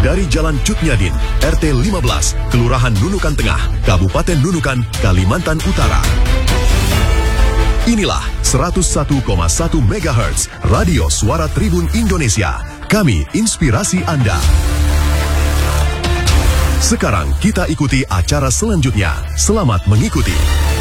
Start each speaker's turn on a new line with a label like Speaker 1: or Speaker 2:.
Speaker 1: dari Jalan Cutnyadin, RT 15, Kelurahan Nunukan Tengah, Kabupaten Nunukan, Kalimantan Utara. Inilah 101,1 MHz Radio Suara Tribun Indonesia. Kami inspirasi Anda. Sekarang kita ikuti acara selanjutnya. Selamat mengikuti.